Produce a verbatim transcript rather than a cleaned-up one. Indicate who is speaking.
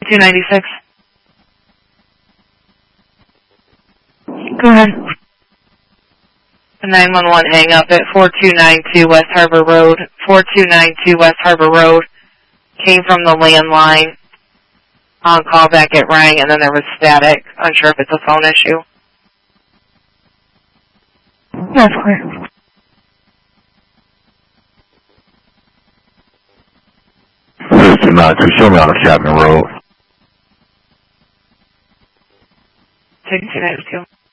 Speaker 1: two ninety-six. Go ahead. nine one one hang up at four two nine two West Harbor Road. four two nine two West Harbor Road. Came from the landline. On call back, it rang, and then there was static. Unsure if it's a phone issue. That's clear.
Speaker 2: two nine two, show me on the Chapman Road.
Speaker 1: two two nine two.